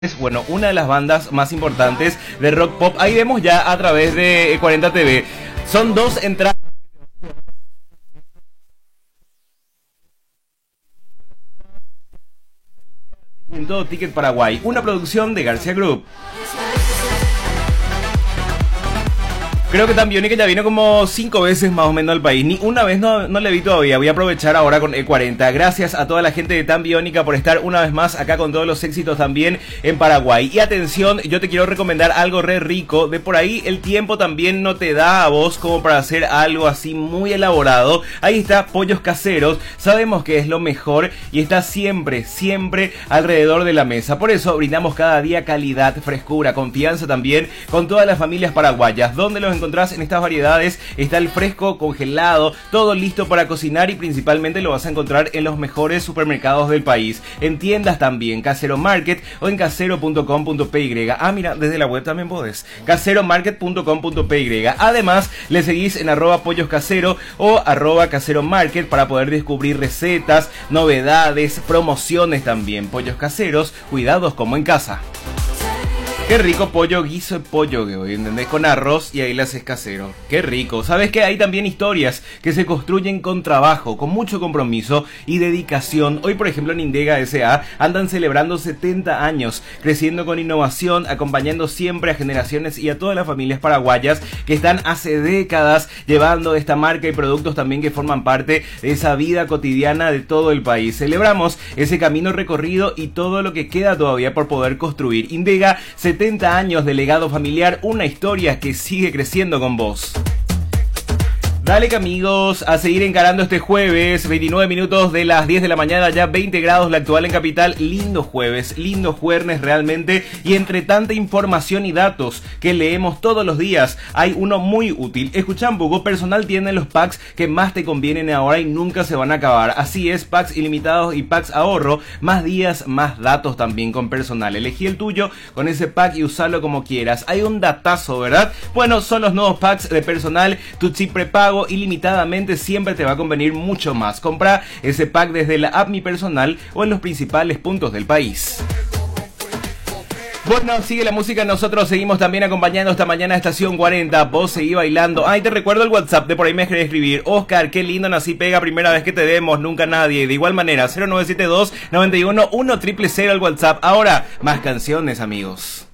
Es, bueno, una de las bandas más importantes de rock pop. Ahí vemos ya a través de 40 TV. Son dos entradas en todo Ticket Paraguay, una producción de García Group. Creo que también que ya vino como 5 veces más o menos al país. Ni una vez no le vi todavía. Voy a aprovechar ahora con E40. Gracias a toda la gente de Tan Biónica por estar una vez más acá con todos los éxitos también en Paraguay. Y atención, yo te quiero recomendar algo re rico. De por ahí el tiempo también no te da a vos como para hacer algo así muy elaborado. Ahí está Pollos Caseros. Sabemos que es lo mejor y está siempre, siempre alrededor de la mesa. Por eso brindamos cada día calidad, frescura, confianza también con todas las familias paraguayas. ¿Dónde los encontrás en estas variedades? Está el fresco, congelado, todo listo para cocinar y principalmente lo vas a encontrar en los mejores supermercados del país. En tiendas también, Casero Market o en casero.com.py. Ah, mira, desde la web también podés. caseromarket.com.py. Además, le seguís en @polloscasero o @caseromarket para poder descubrir recetas, novedades, promociones también. Pollos Caseros, cuidados como en casa. Qué rico pollo, guiso de pollo que hoy, ¿entendés? Con arroz y ahí le haces casero. Qué rico. ¿Sabes que hay también historias que se construyen con trabajo, con mucho compromiso y dedicación? Hoy, por ejemplo, en Indega S.A. andan celebrando 70 años, creciendo con innovación, acompañando siempre a generaciones y a todas las familias paraguayas que están hace décadas llevando esta marca y productos también que forman parte de esa vida cotidiana de todo el país. Celebramos ese camino recorrido y todo lo que queda todavía por poder construir. Indega, 70 años de legado familiar, una historia que sigue creciendo con vos. Dale que amigos, a seguir encarando este jueves, 29 minutos de las 10 de la mañana, ya 20 grados la actual en Capital. Lindo jueves, lindo jueves realmente. Y entre tanta información y datos que leemos todos los días, hay uno muy útil. Escucha un poco, Personal tiene los packs que más te convienen ahora y nunca se van a acabar. Así es, packs ilimitados y packs ahorro, más días, más datos también con Personal. Elegí el tuyo con ese pack y usalo como quieras. Hay un datazo, ¿verdad? Bueno, son los nuevos packs de Personal, tu chip prepago ilimitadamente, siempre te va a convenir mucho más. Compra ese pack desde la app Mi Personal o en los principales puntos del país. Bueno, sigue la música, nosotros seguimos también acompañando esta mañana Estación 40, vos seguí bailando. Ay, te recuerdo el WhatsApp, de por ahí me querés escribir. Oscar, qué lindo, nací pega, primera vez que te vemos, nunca nadie. De igual manera, 0972 91 1000 el WhatsApp. Ahora, más canciones, amigos.